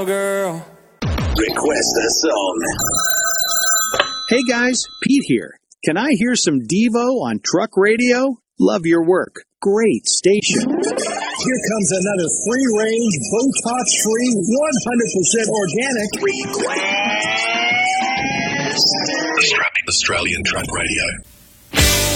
girl. Request a song. Hey guys, Pete here. Can I hear some Devo on truck radio? Love your work. Great station. Here comes another free-range, Botox-free, 100% organic Australian Truck Radio.